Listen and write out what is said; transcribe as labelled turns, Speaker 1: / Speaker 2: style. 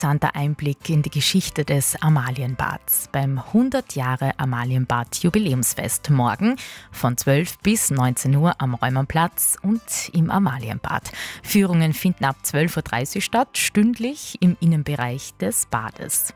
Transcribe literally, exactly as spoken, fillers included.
Speaker 1: interessanter Einblick in die Geschichte des Amalienbads beim hundert Jahre Amalienbad Jubiläumsfest morgen von zwölf bis neunzehn Uhr am Reumannplatz und im Amalienbad. Führungen finden ab zwölf Uhr dreißig statt, stündlich im Innenbereich des Bades.